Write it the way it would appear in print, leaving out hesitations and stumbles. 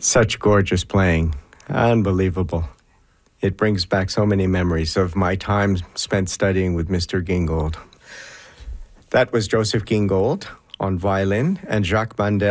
Such gorgeous playing. Unbelievable. It brings back so many memories of my time spent studying with Mr. Gingold. That was Joseph Gingold on violin and Jacques Mandel